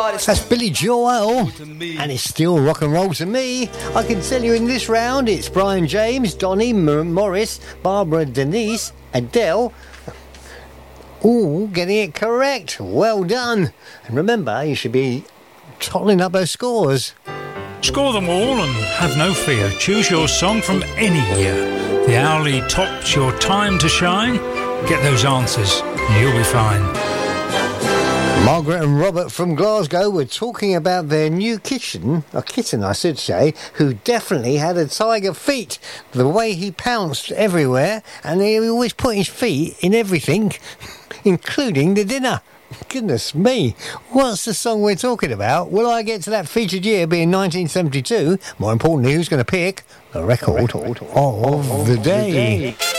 That's Billy Joel, and it's still rock and roll to me. I can tell you in this round, it's Brian James, Donny Morris, Barbara Denise, Adele. All getting it correct. Well done. And remember, you should be tottling up those scores. Score them all and have no fear. Choose your song from any year. The Owlie tops your time to shine. Get those answers and you'll be fine. Margaret and Robert from Glasgow were talking about their new kitten I should say, who definitely had a tiger feet. The way he pounced everywhere, and he always put his feet in everything, including the dinner. Goodness me, what's the song we're talking about? Will I get to that featured year being 1972? More importantly, who's going to pick the record of the day?